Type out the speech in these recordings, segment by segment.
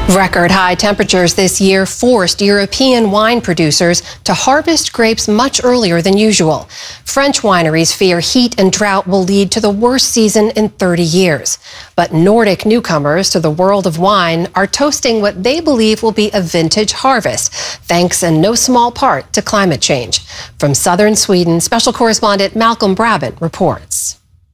Record high temperatures this year forced European wine producers to harvest grapes much earlier than usual. French wineries fear heat and drought will lead to the worst season in 30 years. But Nordic newcomers to the world of wine are toasting what they believe will be a vintage harvest, thanks in no small part to climate change. From southern Sweden, special correspondent Malcolm Brabant reports.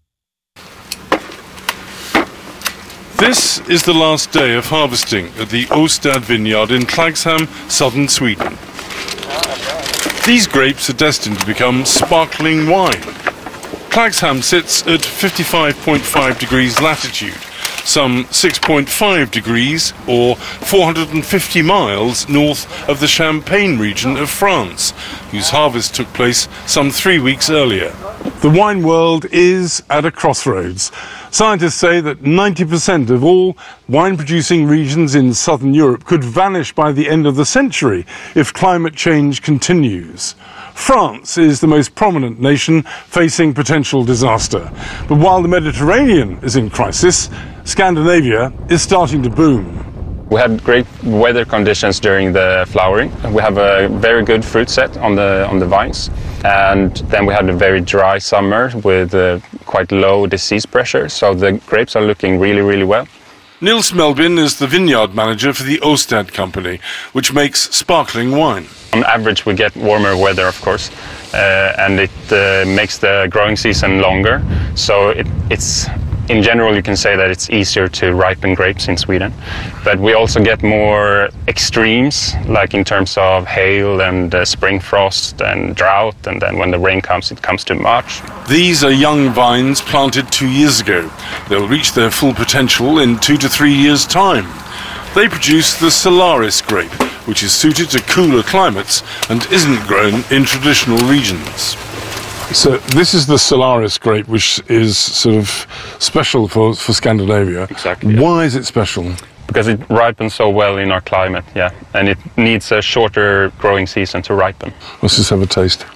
This is the last day of harvesting at the Åstad vineyard in Klagshamn, southern Sweden. These grapes are destined to become sparkling wine. Klagshamn sits at 55.5 degrees latitude, some 6.5 degrees or 450 miles north of the Champagne region of France, whose harvest took place some 3 weeks earlier. The wine world is at a crossroads. Scientists say that 90% of all wine-producing regions in southern Europe could vanish by the end of the century if climate change continues. France is the most prominent nation facing potential disaster. But while the Mediterranean is in crisis, Scandinavia is starting to boom. We had great weather conditions during the flowering. We have a very good fruit set on the vines. And then we had a very dry summer with quite low disease pressure. So the grapes are looking really, really well. Nils Melbin is the vineyard manager for the Åstad company, which makes sparkling wine. On average, we get warmer weather, of course, and it makes the growing season longer. So it's in general, you can say that it's easier to ripen grapes in Sweden. But we also get more extremes, like in terms of hail and spring frost and drought, and then when the rain comes, it comes too much. These are young vines planted 2 years ago. They'll reach their full potential in 2 to 3 years' time. They produce the Solaris grape, which is suited to cooler climates and isn't grown in traditional regions. So this is the Solaris grape, which is sort of special for Scandinavia. Exactly. Yeah. Why is it special? Because it ripens so well in our climate, yeah. And it needs a shorter growing season to ripen. Let's just have a taste.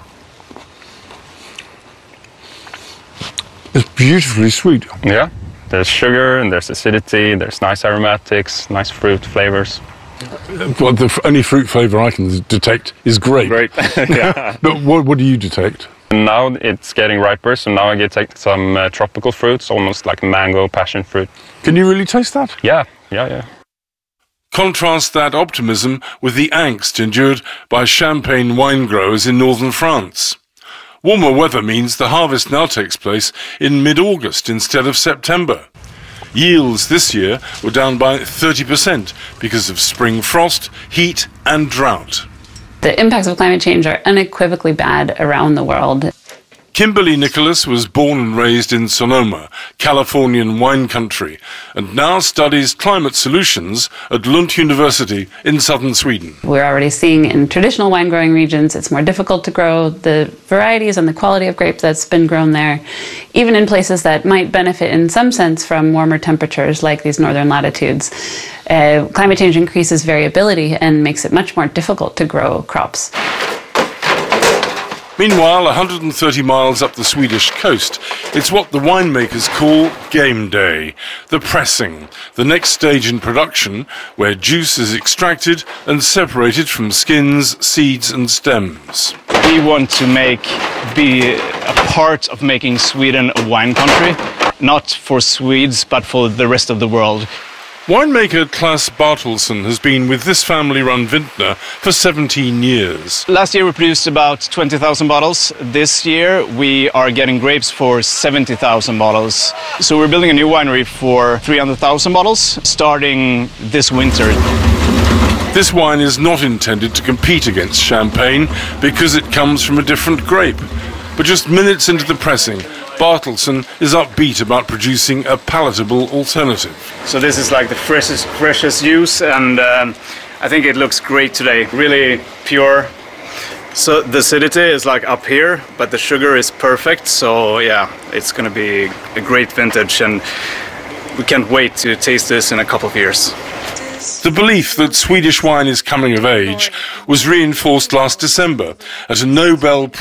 It's beautifully sweet. Yeah. There's sugar and there's acidity, there's nice aromatics, nice fruit flavors. Well, the only fruit flavour I can detect is grape. Grape, yeah. But what do you detect? Now it's getting riper, so now I get some tropical fruits, almost like mango, passion fruit. Can you really taste that? Yeah. Contrast that optimism with the angst endured by Champagne wine growers in northern France. Warmer weather means the harvest now takes place in mid-August instead of September. Yields this year were down by 30% because of spring frost, heat and drought. The impacts of climate change are unequivocally bad around the world. Kimberly Nicholas was born and raised in Sonoma, Californian wine country, and now studies climate solutions at Lund University in southern Sweden. We're already seeing in traditional wine growing regions, it's more difficult to grow the varieties and the quality of grape that's been grown there, even in places that might benefit in some sense from warmer temperatures like these northern latitudes. Climate change increases variability and makes it much more difficult to grow crops. Meanwhile, 130 miles up the Swedish coast, it's what the winemakers call game day, the pressing, the next stage in production where juice is extracted and separated from skins, seeds and stems. We want to be a part of making Sweden a wine country, not for Swedes, but for the rest of the world. Winemaker Claes Bartelsson has been with this family-run vintner for 17 years. Last year we produced about 20,000 bottles. This year we are getting grapes for 70,000 bottles. So we're building a new winery for 300,000 bottles starting this winter. This wine is not intended to compete against Champagne because it comes from a different grape. But just minutes into the pressing, Bartelsson is upbeat about producing a palatable alternative. So this is like the freshest juice, and I think it looks great today. Really pure. So the acidity is like up here, but the sugar is perfect. So yeah, it's going to be a great vintage, and we can't wait to taste this in a couple of years. The belief that Swedish wine is coming of age was reinforced last December at a Nobel